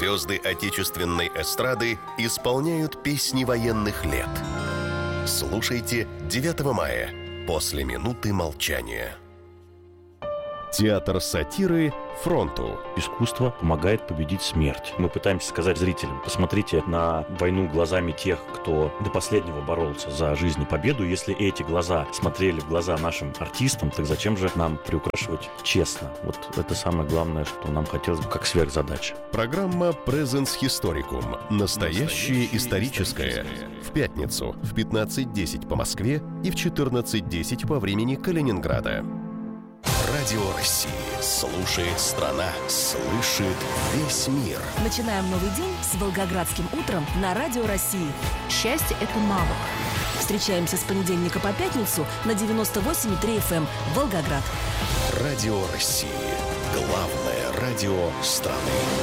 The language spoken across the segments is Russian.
Звезды отечественной эстрады исполняют песни военных лет. Слушайте 9 мая после минуты молчания. Театр сатиры «Фронту». Искусство помогает победить смерть. Мы пытаемся сказать зрителям: посмотрите на войну глазами тех, кто до последнего боролся за жизнь и победу. Если эти глаза смотрели в глаза нашим артистам, так зачем же нам приукрашивать честно? Вот это самое главное, что нам хотелось бы как сверхзадача. Программа «Презенс Historicum». Настоящее историческое. В пятницу в 15:10 по Москве и в 14:10 по времени Калининграда. Радио России. Слушает страна. Слышит весь мир. Начинаем новый день с Волгоградским утром на Радио России. Счастье – это навык. Встречаемся с понедельника по пятницу на 98,3 FM Волгоград. Радио России. Главное радио страны.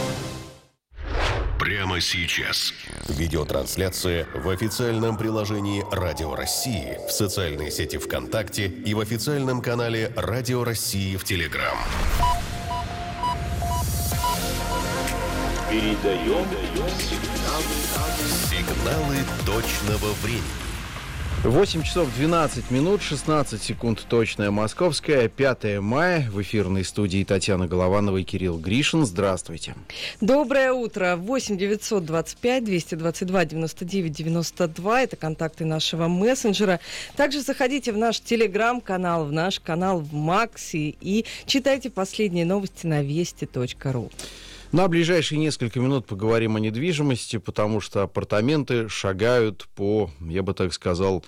Прямо сейчас. Видеотрансляция в официальном приложении Радио России, в социальной сети ВКонтакте и в официальном канале Радио России в Телеграм. Передаем сигналы точного времени. 8 часов 12 минут, 16 секунд точная московская, 5 мая. В эфирной студии Татьяна Голованова и Кирилл Гришин. Здравствуйте. Доброе утро. 8 925 222 99 92. Это контакты нашего мессенджера. Также заходите в наш телеграм-канал, в наш канал в Максе и читайте последние новости на вести.ру. На ближайшие несколько минут поговорим о недвижимости, потому что апартаменты шагают по, я бы так сказал,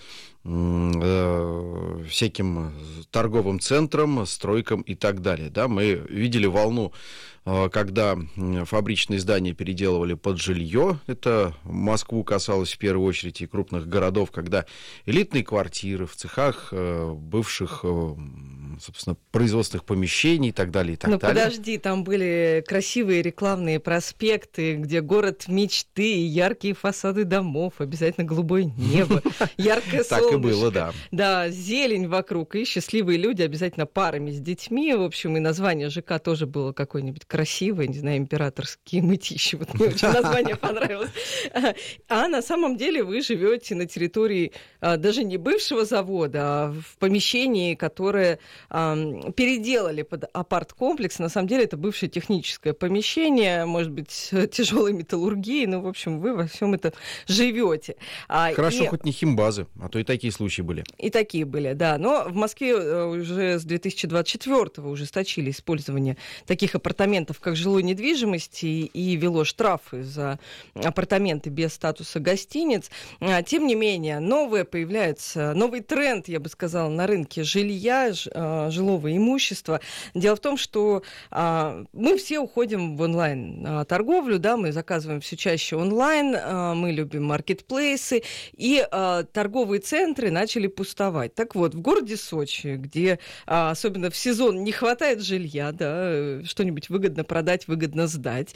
всяким торговым центрам, стройкам и так далее. Да, мы видели волну, когда фабричные здания переделывали под жилье. Это Москву касалось в первую очередь и крупных городов, когда элитные квартиры в цехах бывших, собственно, производственных помещений и так далее, и так далее. Подожди, там были красивые рекламные проспекты, где город мечты, яркие фасады домов, обязательно голубое небо, яркое солнце. Так и было, да. Да, зелень вокруг, и счастливые люди, обязательно парами с детьми. В общем, и название ЖК тоже было какое-нибудь красивое, не знаю, императорские мытищи. Вот мне очень название понравилось. А на самом деле вы живете на территории даже не бывшего завода, а в помещении, которое переделали под апарт-комплекс. На самом деле это бывшее техническое помещение, может быть, тяжелой металлургии, но, в общем, вы во всем это живете. Хорошо, хоть не химбазы, а то и такие случаи были. И такие были, да. Но в Москве уже с 2024-го ужесточили использование таких апартаментов, как жилой недвижимости, и ввело штрафы за апартаменты без статуса гостиниц. Тем не менее, новый тренд, я бы сказала, на рынке жилья, жилого имущества. Дело в том, что мы все уходим в онлайн-торговлю, да, мы заказываем все чаще онлайн, мы любим маркетплейсы, и торговые центры начали пустовать. Так вот, в городе Сочи, где особенно в сезон не хватает жилья, да, что-нибудь выгодно продать, выгодно сдать,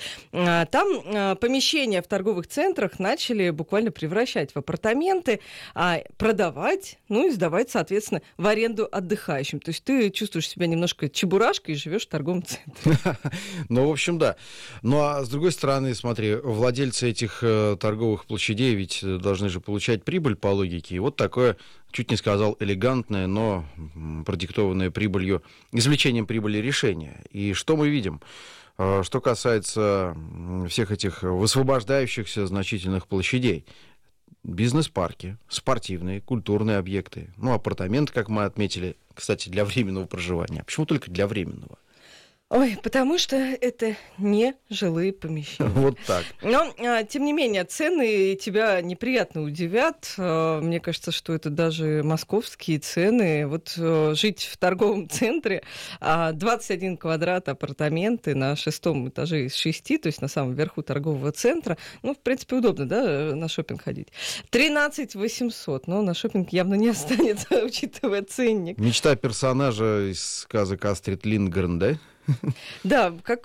там помещения в торговых центрах начали буквально превращать в апартаменты, продавать, и сдавать, соответственно, в аренду отдыхающим. То есть ты чувствуешь себя немножко чебурашкой и живешь в торговом центре. В общем, да. А с другой стороны, смотри, владельцы этих торговых площадей ведь должны же получать прибыль по логике. И вот такое, чуть не сказал, элегантное, но продиктованное прибылью, извлечением прибыли решение. И что мы видим? Что касается всех этих высвобождающихся значительных площадей, бизнес-парки, спортивные, культурные объекты, апартаменты, как мы отметили, кстати, для временного проживания. Почему только для временного? Ой, потому что это не жилые помещения. Вот так. Но, тем не менее, цены тебя неприятно удивят. Мне кажется, что это даже московские цены. Вот жить в торговом центре, 21 квадрат апартаменты на 6-м этаже из 6, то есть на самом верху торгового центра. В принципе, удобно, да, на шопинг ходить. 13 800, но на шопинг явно не останется, учитывая ценник. Мечта персонажа из сказок Астрид Линдгрен, да? Да, как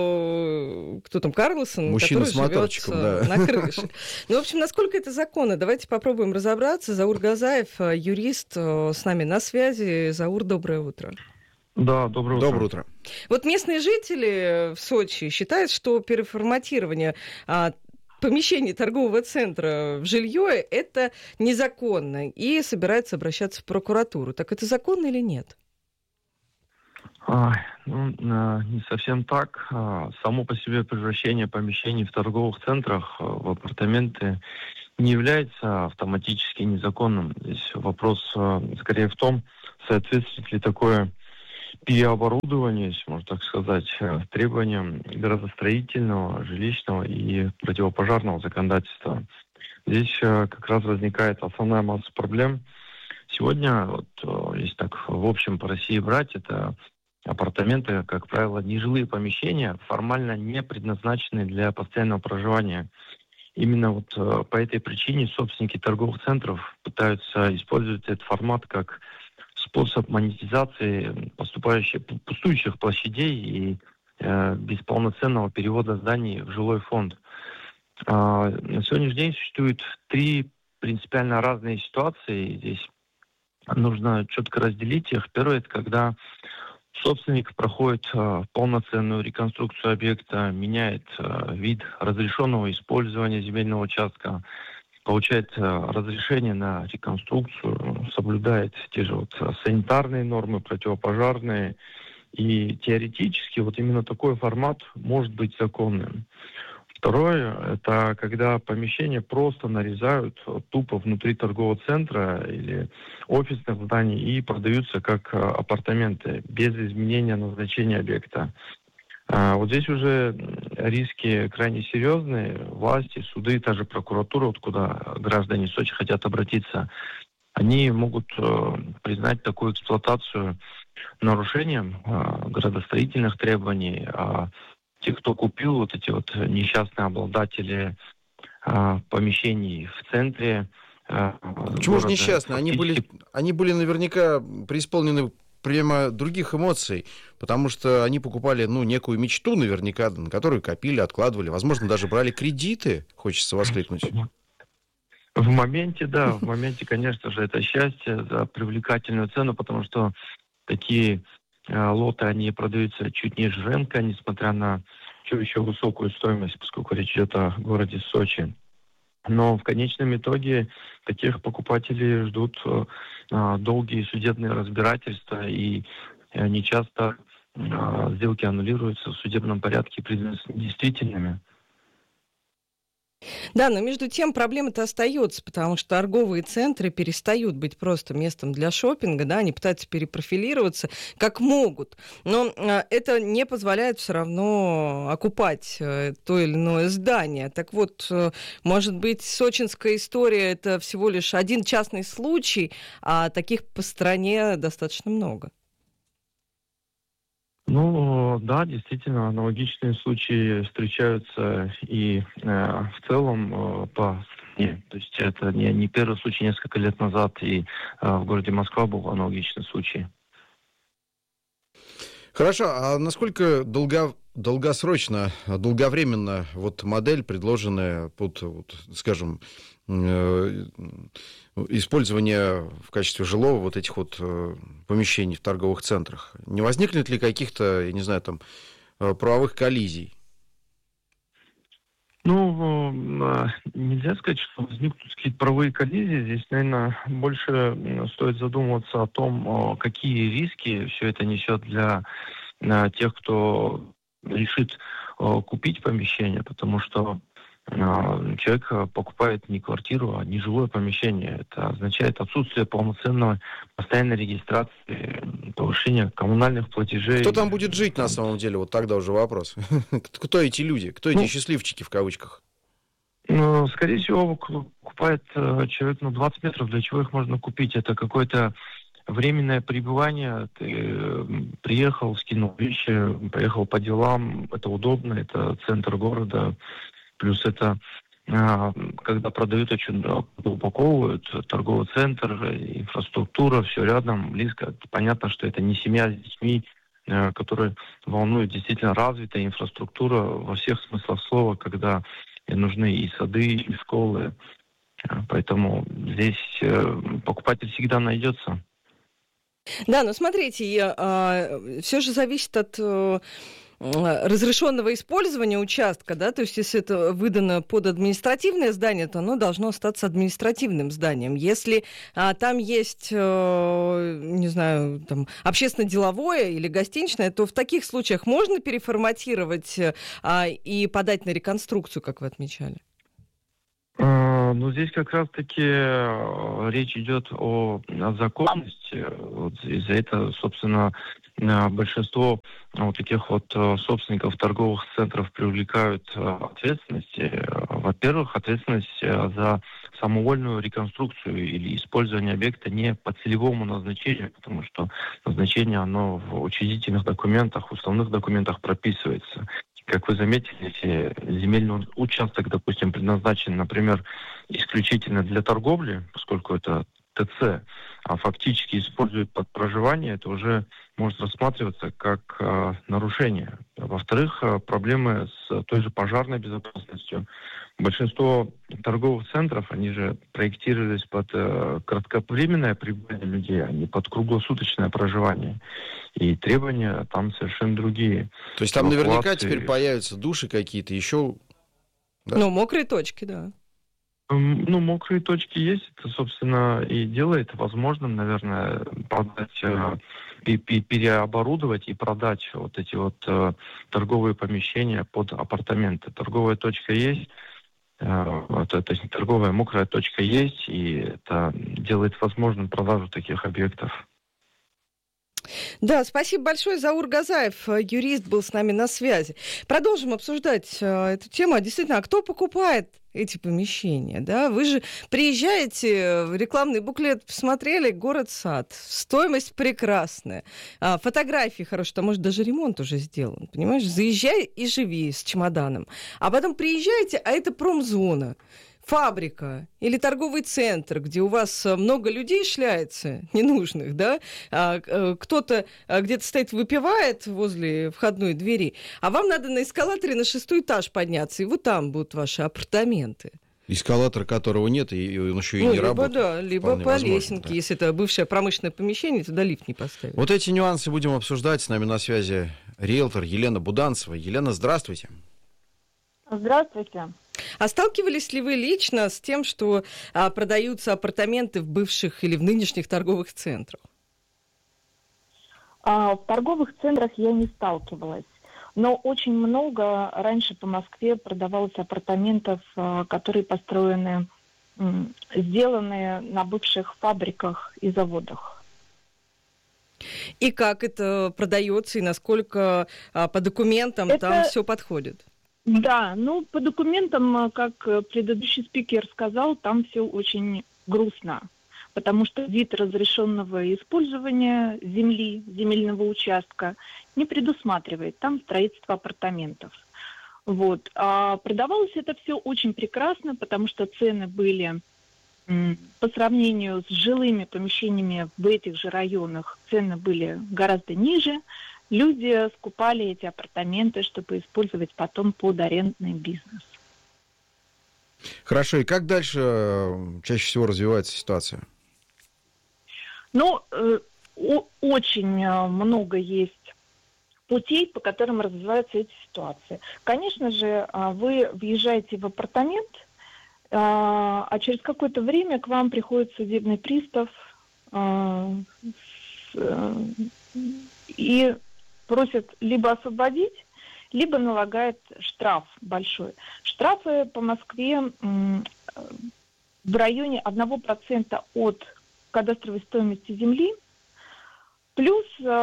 кто там, Карлсон, мужчина который с моторчиком, живет на крыше. В общем, насколько это законно? Давайте попробуем разобраться. Заур Газаев, юрист, с нами на связи. Заур, доброе утро. Да, доброе утро. Доброе утро. Вот местные жители в Сочи считают, что переформатирование помещений торгового центра в жилье – это незаконно, и собираются обращаться в прокуратуру. Так это законно или нет? Не совсем так. Само по себе превращение помещений в торговых центрах в апартаменты не является автоматически незаконным. Здесь вопрос скорее в том, соответствует ли такое переоборудование, если можно так сказать, требованиям градостроительного, жилищного и противопожарного законодательства. Здесь как раз возникает основная масса проблем. Сегодня, если так в общем по России брать, это апартаменты, как правило, нежилые помещения, формально не предназначены для постоянного проживания. Именно по этой причине собственники торговых центров пытаются использовать этот формат как способ монетизации пустующих площадей и без полноценного перевода зданий в жилой фонд. На сегодняшний день существует 3 принципиально разные ситуации. Здесь нужно четко разделить их. Первое – это когда собственник проходит полноценную реконструкцию объекта, меняет вид разрешенного использования земельного участка, получает разрешение на реконструкцию, соблюдает те же санитарные нормы, противопожарные. И теоретически именно такой формат может быть законным. Второе – это когда помещения просто нарезают тупо внутри торгового центра или офисных зданий и продаются как апартаменты без изменения назначения объекта. Здесь уже риски крайне серьезные. Власти, суды, та же прокуратура, куда граждане Сочи хотят обратиться, они могут признать такую эксплуатацию нарушением градостроительных требований. Те, кто купил эти несчастные обладатели помещений в центре Почему же несчастные? Они были наверняка преисполнены прямо других эмоций, потому что они покупали, некую мечту наверняка, на которую копили, откладывали, возможно, даже брали кредиты, хочется воскликнуть. В моменте, конечно же, это счастье за привлекательную цену, потому что такие лоты, они продаются чуть ниже рынка, несмотря на все еще высокую стоимость, поскольку речь идет о городе Сочи. Но в конечном итоге таких покупателей ждут долгие судебные разбирательства, и нечасто сделки аннулируются в судебном порядке и признаются недействительными. Да, но между тем проблема-то остается, потому что торговые центры перестают быть просто местом для шопинга, да, они пытаются перепрофилироваться как могут, но это не позволяет все равно окупать то или иное здание. Так вот, может быть, сочинская история — это всего лишь один частный случай, а таких по стране достаточно много. Да, действительно, аналогичные случаи встречаются и в целом по стране. То есть это не первый случай, несколько лет назад и в городе Москва был аналогичный случай. Хорошо, а насколько долгосрочно, долговременно модель, предложенная под, скажем, использование в качестве жилого этих помещений в торговых центрах? Не возникнет ли каких-то, я не знаю, правовых коллизий? Нельзя сказать, что возникнут какие-то правовые коллизии. Здесь, наверное, больше стоит задумываться о том, какие риски все это несет для тех, кто решит купить помещение, потому что человек покупает не квартиру, а нежилое помещение. Это означает отсутствие полноценной постоянной регистрации, повышение коммунальных платежей. Кто там будет жить на самом деле? Тогда уже вопрос. Кто эти люди? Кто эти счастливчики в кавычках? Скорее всего, покупает человек 20 метров. Для чего их можно купить? Это какое-то временное пребывание. Ты приехал, скинул вещи, поехал по делам. Это удобно, это центр города. Плюс это, когда продают, очень упаковывают, торговый центр, инфраструктура, все рядом, близко. Понятно, что это не семья с детьми, которые волнуют действительно развитая инфраструктура во всех смыслах слова, когда нужны и сады, и школы. Поэтому здесь покупатель всегда найдется. Да, но смотрите, все же зависит от разрешенного использования участка, да, то есть если это выдано под административное здание, то оно должно остаться административным зданием. Если там есть, не знаю, там, общественно-деловое или гостиничное, то в таких случаях можно переформатировать и подать на реконструкцию, как вы отмечали? Ну, здесь как раз-таки речь идет о законности. Вот из-за этого, собственно, большинство вот таких вот собственников торговых центров привлекают ответственности. Во-первых, ответственность за самовольную реконструкцию или использование объекта не по целевому назначению, потому что назначение, оно в учредительных документах, уставных документах прописывается. Как вы заметили, если земельный участок, допустим, предназначен, например, исключительно для торговли, поскольку это ТЦ, а фактически используют под проживание, это уже может рассматриваться как нарушение. Во-вторых, проблемы с той же пожарной безопасностью. Большинство торговых центров, они же проектировались под кратковременное пребывание людей, а не под круглосуточное проживание. И требования там совершенно другие. То есть там наверняка теперь появятся души какие-то еще? Да? Ну, мокрые точки, да. Ну, мокрые точки есть. Это, собственно, и делает возможным, наверное, продать, переоборудовать и продать вот эти вот торговые помещения под апартаменты. Торговая точка есть, то есть торговая мокрая точка есть, и это делает возможным продажу таких объектов. Да, спасибо большое. Заур Газаев, юрист, был с нами на связи. Продолжим обсуждать эту тему. Действительно, а кто покупает эти помещения? Да? Вы же приезжаете, рекламный буклет посмотрели, город-сад. Стоимость прекрасная. Фотографии хорошие, там, может, даже ремонт уже сделан. Понимаешь? Заезжай и живи с чемоданом. А потом приезжаете, а это промзона. Фабрика или торговый центр, где у вас много людей шляется, ненужных, да, кто-то где-то стоит, выпивает возле входной двери, а вам надо на эскалаторе на 6-й этаж подняться, и вот там будут ваши апартаменты. Эскалатор, которого нет, и он еще и не либо, работает. Да, либо по лесенке. Да. Если это бывшее промышленное помещение, туда лифт не поставить. Вот эти нюансы будем обсуждать. С нами на связи риэлтор Елена Буданцева. Елена, здравствуйте. Здравствуйте. А сталкивались ли вы лично с тем, что продаются апартаменты в бывших или в нынешних торговых центрах? В торговых центрах я не сталкивалась. Но очень много раньше по Москве продавалось апартаментов, которые построены, сделаны на бывших фабриках и заводах. И как это продается, и насколько по документам там все подходит? Да, ну, по документам, как предыдущий спикер сказал, там все очень грустно, потому что вид разрешенного использования земли, земельного участка не предусматривает там строительство апартаментов. Вот. А продавалось это все очень прекрасно, потому что цены были по сравнению с жилыми помещениями в этих же районах, цены были гораздо ниже. Люди скупали эти апартаменты, чтобы использовать потом под арендный бизнес. Хорошо, и как дальше чаще всего развивается ситуация? Ну, очень много есть путей, по которым развиваются эти ситуации. Конечно же, вы въезжаете в апартамент, а через какое-то время к вам приходит судебный пристав и просит либо освободить, либо налагает штраф большой. Штрафы по Москве в районе 1% от кадастровой стоимости земли, плюс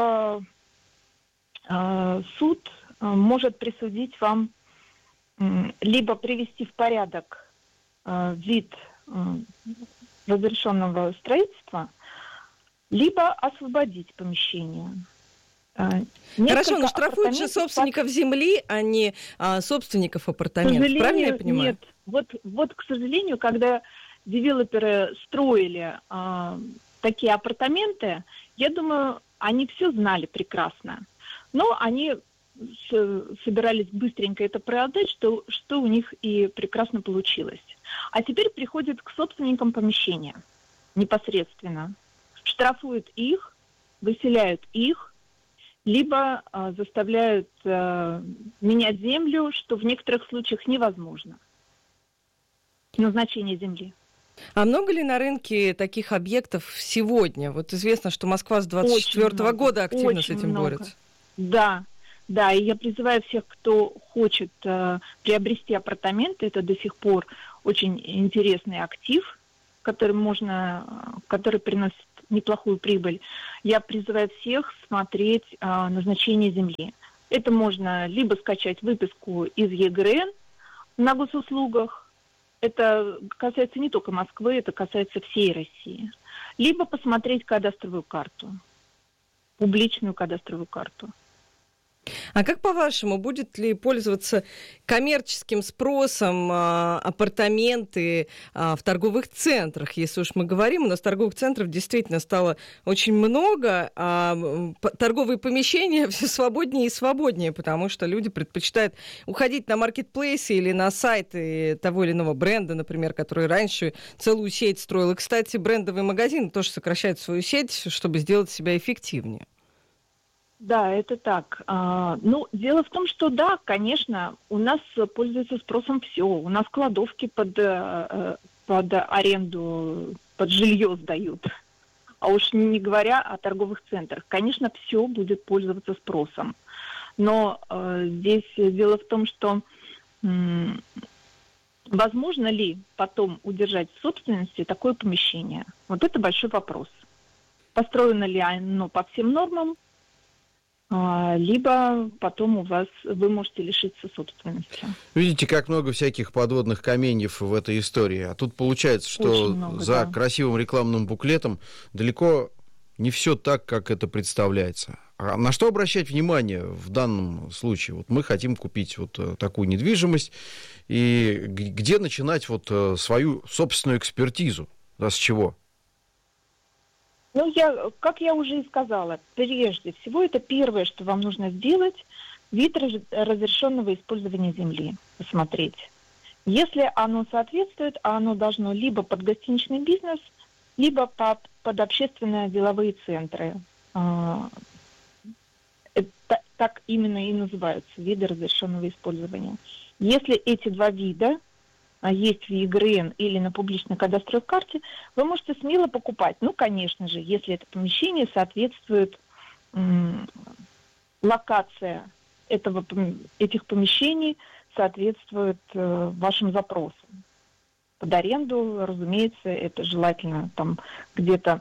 суд может присудить вам либо привести в порядок вид разрешенного строительства, либо освободить помещение. Хорошо, но штрафуют же собственников земли, а не собственников апартаментов. Правильно я понимаю? Нет. Вот, к сожалению, когда девелоперы строили такие апартаменты, я думаю, они все знали прекрасно. Но они собирались быстренько это продать, что у них и прекрасно получилось. А теперь приходят к собственникам помещения непосредственно, штрафуют их выселяют их, либо заставляют менять землю, что в некоторых случаях невозможно. Назначение земли. А много ли на рынке таких объектов сегодня? Вот известно, что Москва с 24 года активно с этим борется. Да, и я призываю всех, кто хочет приобрести апартаменты, это до сих пор очень интересный актив, который приносит неплохую прибыль. Я призываю всех смотреть назначение земли. Это можно либо скачать выписку из ЕГРН на госуслугах, это касается не только Москвы, это касается всей России. Либо посмотреть кадастровую карту, публичную кадастровую карту. А как, по-вашему, будет ли пользоваться коммерческим спросом апартаменты в торговых центрах? Если уж мы говорим, у нас торговых центров действительно стало очень много, а торговые помещения все свободнее и свободнее, потому что люди предпочитают уходить на маркетплейсы или на сайты того или иного бренда, например, который раньше целую сеть строил. И, кстати, брендовые магазины тоже сокращают свою сеть, чтобы сделать себя эффективнее. Да, это так. Дело в том, что да, конечно, у нас пользуется спросом все. У нас кладовки под аренду, под жилье сдают. А уж не говоря о торговых центрах. Конечно, все будет пользоваться спросом. Но здесь дело в том, что возможно ли потом удержать в собственности такое помещение? Вот это большой вопрос. Построено ли оно по всем нормам? Либо потом вы можете лишиться собственности. Видите, как много всяких подводных каменьев в этой истории. А тут получается, что много, за красивым рекламным буклетом далеко не все так, как это представляется. А на что обращать внимание в данном случае? Вот мы хотим купить вот такую недвижимость, и где начинать вот свою собственную экспертизу? Да, с чего? Как я уже и сказала, прежде всего, это первое, что вам нужно сделать, вид разрешенного использования земли, посмотреть. Если оно соответствует, оно должно либо под гостиничный бизнес, либо под общественные деловые центры. Так именно и называются виды разрешенного использования. Если эти два вида есть в ЕГРН или на публичной кадастровой карте, вы можете смело покупать. Конечно же, если это помещение соответствует локация этих помещений, соответствует вашим запросам. Под аренду, разумеется, это желательно там где-то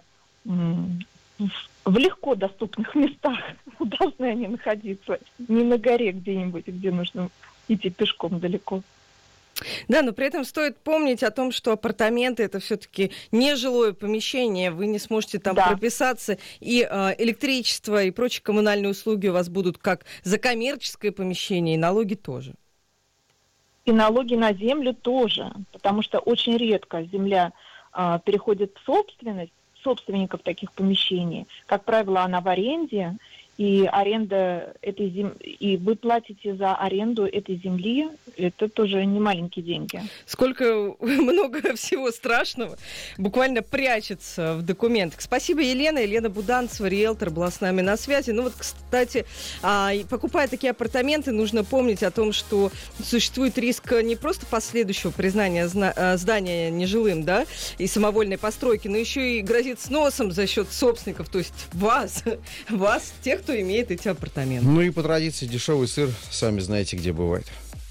в легко доступных местах должны они находиться. Не на горе где-нибудь, где нужно идти пешком далеко. Да, но при этом стоит помнить о том, что апартаменты — это все-таки не жилое помещение, вы не сможете там прописаться, и электричество и прочие коммунальные услуги у вас будут как за коммерческое помещение, и налоги тоже. И налоги на землю тоже, потому что очень редко земля переходит в собственность собственников таких помещений. Как правило, она в аренде, и аренда этой земли, и вы платите за аренду этой земли, это тоже не маленькие деньги. Сколько много всего страшного буквально прячется в документах. Спасибо, Елена. Елена Буданцева, риэлтор, была с нами на связи. Кстати, покупая такие апартаменты, нужно помнить о том, что существует риск не просто последующего признания здания нежилым, да, и самовольной постройки, но еще и грозит сносом за счет собственников, то есть вас, тех, кто имеет эти апартаменты. И по традиции дешевый сыр, сами знаете, где бывает.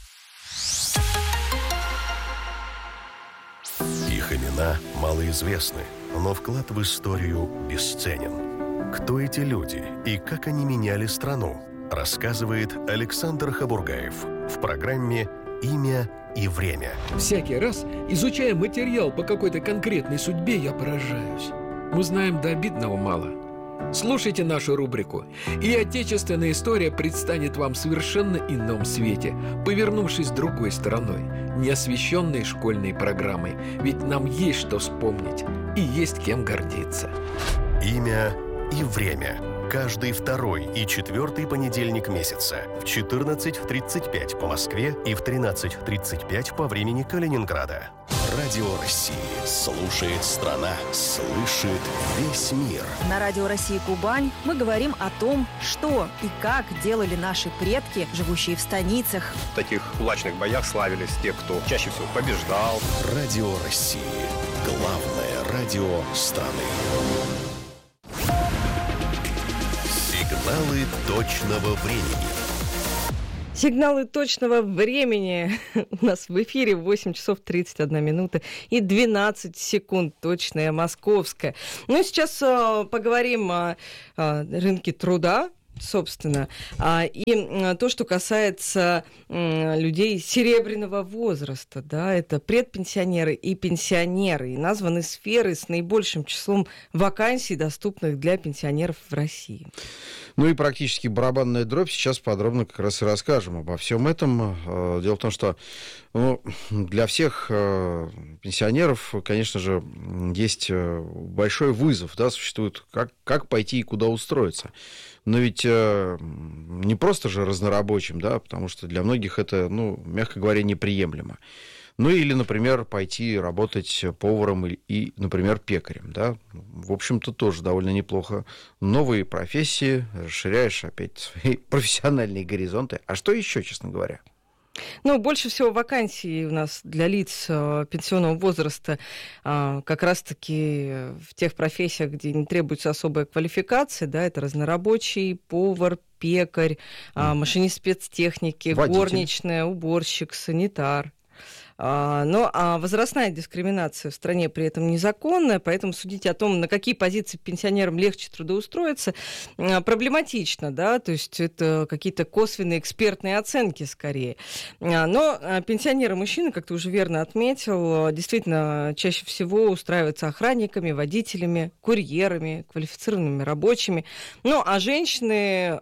Их имена малоизвестны, но вклад в историю бесценен. Кто эти люди и как они меняли страну, рассказывает Александр Хабургаев в программе «Имя и время». Всякий раз, изучая материал по какой-то конкретной судьбе, я поражаюсь. Мы знаем до обидного мало. Слушайте нашу рубрику, и отечественная история предстанет вам в совершенно ином свете, повернувшись другой стороной, не освещенной школьной программой. Ведь нам есть что вспомнить и есть кем гордиться. Имя и время. Каждый второй и четвертый понедельник месяца в 14:35 по Москве и в 13:35 по времени Калининграда. Радио России. Слушает страна. Слышит весь мир. На Радио России Кубань мы говорим о том, что и как делали наши предки, живущие в станицах. В таких кулачных боях славились те, кто чаще всего побеждал. Радио России. Главное радио страны. Сигналы точного времени. Сигналы точного времени у нас в эфире 8 часов 31 минута и 12 секунд, точное московское. Ну, сейчас поговорим о рынке труда, собственно, и то, что касается людей серебряного возраста, да, это предпенсионеры и пенсионеры, и названы сферы с наибольшим числом вакансий, доступных для пенсионеров в России. Ну и практически барабанная дробь. Сейчас подробно как раз и расскажем обо всем этом. Дело в том, что для всех пенсионеров, конечно же, есть большой вызов, да, существует, как пойти и куда устроиться. Но ведь не просто же разнорабочим, да, потому что для многих это, мягко говоря, неприемлемо. Ну или, например, пойти работать поваром и, например, пекарем, да. В общем-то, тоже довольно неплохо. Новые профессии, расширяешь опять свои профессиональные горизонты. А что еще, честно говоря? Больше всего вакансий у нас для лиц пенсионного возраста как раз-таки в тех профессиях, где не требуется особая квалификация, да, это разнорабочий, повар, пекарь, машинист спецтехники, водитель, горничная, уборщик, санитар. Но возрастная дискриминация в стране при этом незаконная, поэтому судить о том, на какие позиции пенсионерам легче трудоустроиться, проблематично, да, то есть это какие-то косвенные экспертные оценки скорее. Но пенсионеры-мужчины, как ты уже верно отметил, действительно чаще всего устраиваются охранниками, водителями, курьерами, квалифицированными рабочими. А женщины,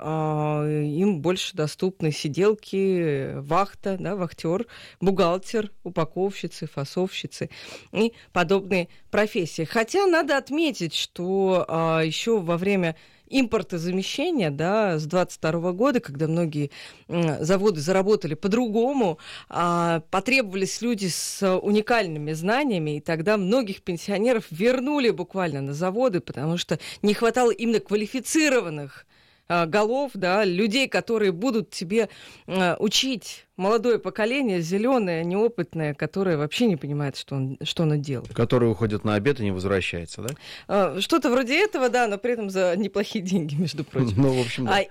им больше доступны сиделки, вахта, да, вахтер, бухгалтер, упаковщицы, фасовщицы и подобные профессии. Хотя надо отметить, что еще во время импортозамещения, да, с 22 года, когда многие заводы заработали по-другому, потребовались люди с уникальными знаниями, и тогда многих пенсионеров вернули буквально на заводы, потому что не хватало именно квалифицированных голов, да, людей, которые будут тебе учить. Молодое поколение, зеленое, неопытное, которое вообще не понимает, что оно делает. Которое уходит на обед и не возвращается, да? Что-то вроде этого, да, но при этом за неплохие деньги, между прочим. В общем, да.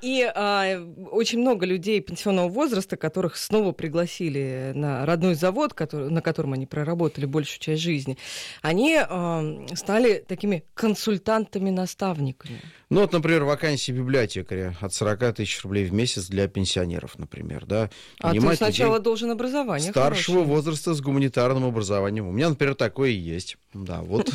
Очень много людей пенсионного возраста, которых снова пригласили на родной завод, на котором они проработали большую часть жизни, они стали такими консультантами-наставниками. Например, вакансия библиотекаря от 40 тысяч рублей в месяц для пенсионеров, например, да. Ты сначала должен образование старшего возраста с гуманитарным образованием. У меня, например, такое и есть. Да, вот.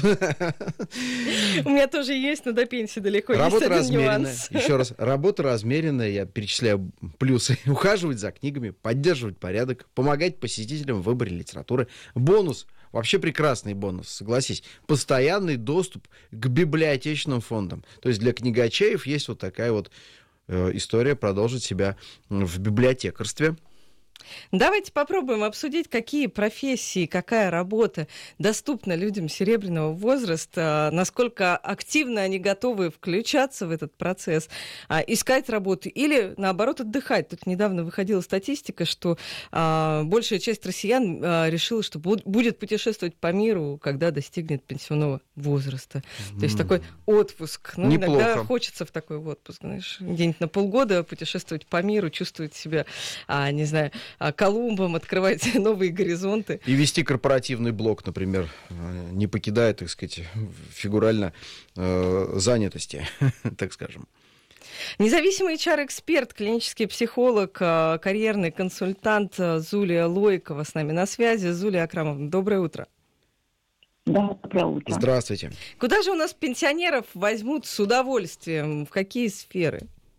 У меня тоже есть, но до пенсии далеко. Работа размеренная. Еще раз, работа размеренная. Я перечисляю плюсы. Ухаживать за книгами, поддерживать порядок, помогать посетителям в выборе литературы. Бонус. Вообще прекрасный бонус, согласись. Постоянный доступ к библиотечным фондам. То есть для книгачеев есть вот такая вот история продолжить себя в библиотекарстве. Давайте попробуем обсудить, какие профессии, какая работа доступна людям серебряного возраста, насколько активно они готовы включаться в этот процесс, искать работу или, наоборот, отдыхать. Тут недавно выходила статистика, что большая часть россиян решила, что будет путешествовать по миру, когда достигнет пенсионного возраста. То есть такой отпуск. Иногда хочется в такой отпуск, знаешь, где-нибудь на полгода путешествовать по миру, чувствовать себя, не знаю, Колумбом, открывать новые горизонты. И вести корпоративный блог, например, не покидая, так сказать, фигурально занятости, так скажем. Независимый HR-эксперт, клинический психолог, карьерный консультант Зулия Лойкова с нами на связи. Зулия Акрамовна, доброе утро. Да, доброе утро. Здравствуйте. Куда же у нас пенсионеров возьмут с удовольствием? В какие сферы?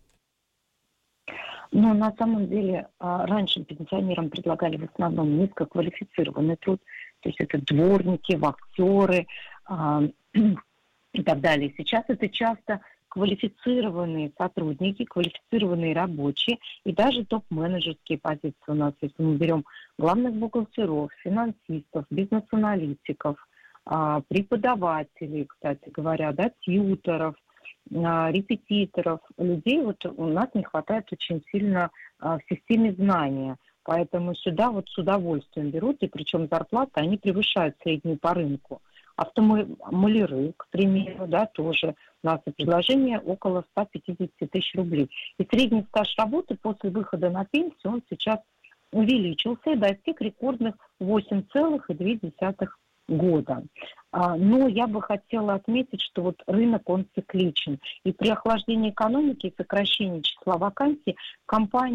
На самом деле, раньше пенсионерам предлагали в основном низкоквалифицированный труд, то есть это дворники, вахтеры и так далее. Сейчас это часто квалифицированные сотрудники, квалифицированные рабочие и даже топ-менеджерские позиции у нас. Если мы берем главных бухгалтеров, финансистов, бизнес-аналитиков, преподавателей, кстати говоря, да, тьюторов, репетиторов, людей вот у нас не хватает очень сильно в системе знания. Поэтому сюда вот с удовольствием берут, и причем зарплаты, они превышают среднюю по рынку. Автомаляры, к примеру, да, тоже у нас предложение около 150 тысяч рублей. И средний стаж работы после выхода на пенсию, он сейчас увеличился и достиг рекордных 8,2 года. Но я бы хотела отметить, что вот рынок, он цикличен. И при охлаждении экономики и сокращении числа вакансий компании